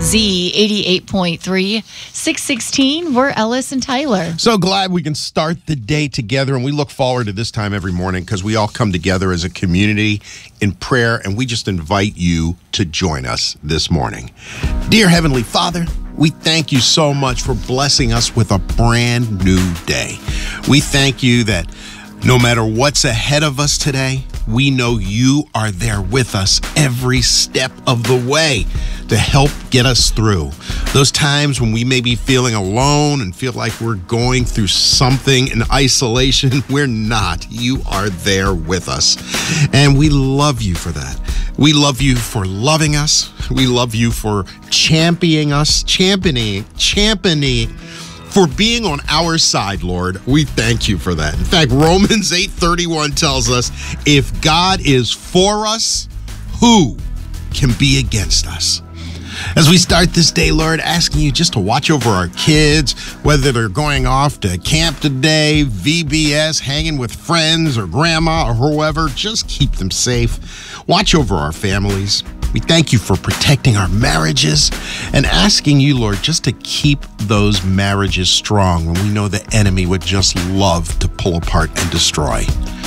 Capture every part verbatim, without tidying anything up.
Z eighty-eight point three, six sixteen, we're Ellis and Tyler. So glad we can start the day together, and we look forward to this time every morning because we all come together as a community in prayer, and we just invite you to join us this morning. Dear Heavenly Father, we thank you so much for blessing us with a brand new day. We thank you that no matter what's ahead of us today, we know you are there with us every step of the way to help get us through. Those times when we may be feeling alone and feel like we're going through something in isolation, we're not. You are there with us. And we love you for that. We love you for loving us. We love you for championing us, championing, championing, for being on our side, Lord. We thank you for that. In fact, Romans eight thirty-one tells us, if God is for us, who can be against us? As we start this day, Lord, asking you just to watch over our kids, whether they're going off to camp today, V B S, hanging with friends or grandma or whoever, just keep them safe. Watch over our families. We thank you for protecting our marriages and asking you, Lord, just to keep those marriages strong when we know the enemy would just love to pull apart and destroy.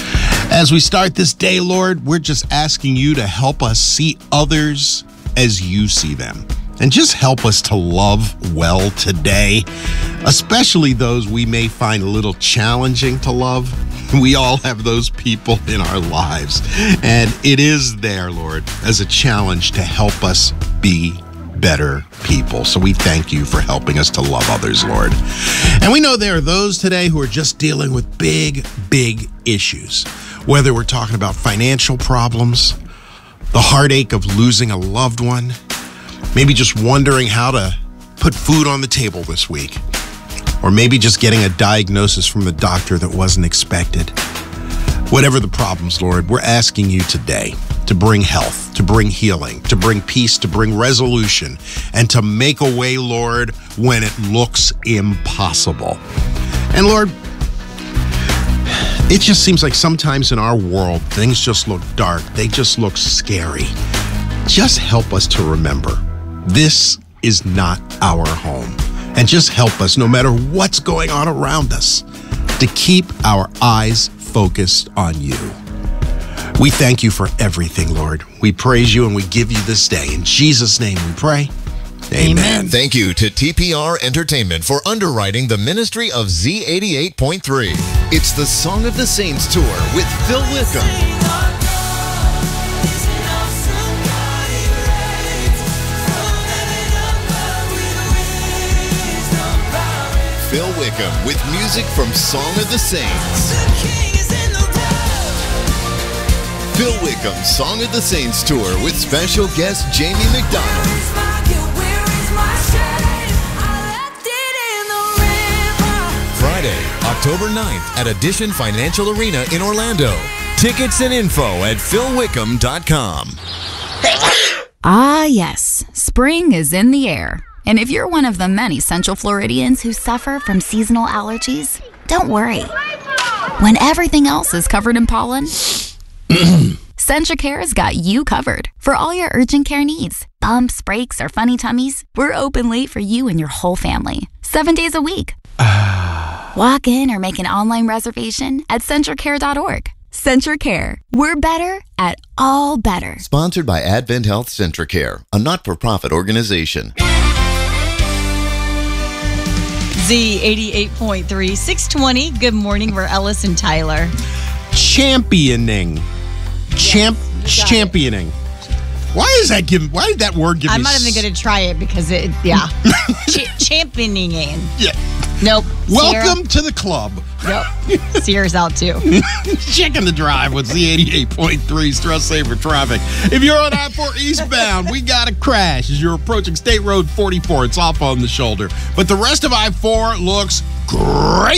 As we start this day, Lord, we're just asking you to help us see others as you see them. And just help us to love well today, especially those we may find a little challenging to love. We all have those people in our lives, and it is there, Lord, as a challenge to help us be better people. So we thank you for helping us to love others, Lord. And we know there are those today who are just dealing with big, big issues, whether we're talking about financial problems, the heartache of losing a loved one, maybe just wondering how to put food on the table this week, or maybe just getting a diagnosis from the doctor that wasn't expected. Whatever the problems, Lord, we're asking you today to bring health, to bring healing, to bring peace, to bring resolution, and to make a way, Lord, when it looks impossible. And Lord, it just seems like sometimes in our world, things just look dark. They just look scary. Just help us to remember, this is not our home. And just help us, no matter what's going on around us, to keep our eyes focused on you. We thank you for everything, Lord. We praise you and we give you this day. In Jesus' name we pray. Amen. Amen. Thank you to T P R Entertainment for underwriting the ministry of Z eighty-eight point three. It's the Song of the Saints Tour with Phil Wickham. Phil Wickham with music from Song of the Saints. Phil Wickham Song of the Saints Tour with special guest Jamie McDonald. Friday, October ninth at Addition Financial Arena in Orlando. Tickets and info at phil wickham dot com. Ah, yes. Spring is in the air. And if you're one of the many Central Floridians who suffer from seasonal allergies, don't worry. When everything else is covered in pollen, CentraCare's got you covered for all your urgent care needs. Bumps, breaks, or funny tummies, we're open late for you and your whole family, seven days a week. Walk in or make an online reservation at centracare dot org. CentraCare. We're better at all better. Sponsored by Advent Health CentraCare, a not-for-profit organization. Z eighty-eight point three, six twenty. Good morning. We're Ellis and Tyler. Championing. Champ, yes, championing. It. Why is that given? Why did that word give I'm me? not even going to try it because it, yeah. Ch- championing. Yeah. Nope. Welcome Sierra. To the club. Nope. Sierra's out too. Checking the drive with Z eighty-eight point three Stress Saver Traffic. If you're on I four eastbound, we got a crash as you're approaching State Road forty-four. It's off on the shoulder. But the rest of I four looks great.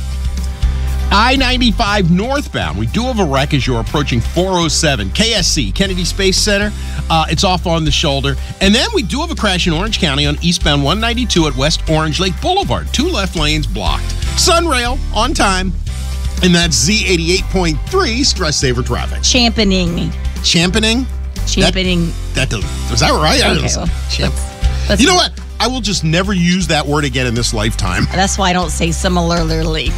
I ninety-five northbound, we do have a wreck as you're approaching four oh seven. K S C, Kennedy Space Center, uh, it's off on the shoulder. And then we do have a crash in Orange County on eastbound one ninety-two at West Orange Lake Boulevard. Two left lanes blocked. Sunrail on time. And that's Z eighty-eight point three Stress Saver Traffic. Championing. Championing? Championing. That, that, was that right? Okay, well, Champ- That's- You know what? I will just never use that word again in this lifetime. That's why I don't say similarly.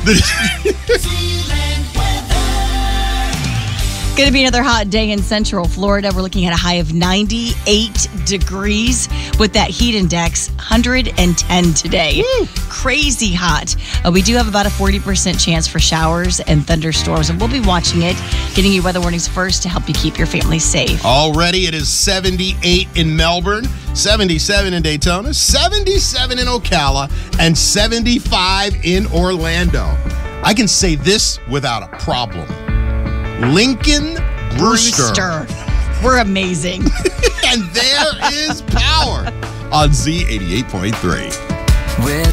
Going to be another hot day in Central Florida. We're looking at a high of ninety-eight degrees with that heat index, one hundred ten today. Woo. Crazy hot. Uh, we do have about a forty percent chance for showers and thunderstorms, and we'll be watching it, getting you weather warnings first to help you keep your family safe. Already it is seventy-eight in Melbourne, seventy-seven in Daytona, seventy-seven in Ocala, and seventy-five in Orlando. I can say this without a problem. Lincoln Brewster. Brewster. We're amazing. And there is power on Z eighty-eight point three.